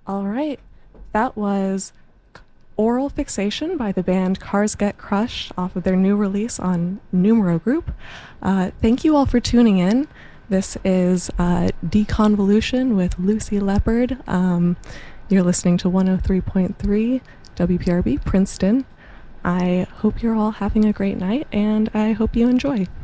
All right. That was Oral Fixation by the band Cars Get Crushed off of their new release on Numero Group. Thank you all for tuning in. This is Deconvolution with Lucy Leopard. You're listening to 103.3 WPRB Princeton. I hope you're all having a great night and I hope you enjoy.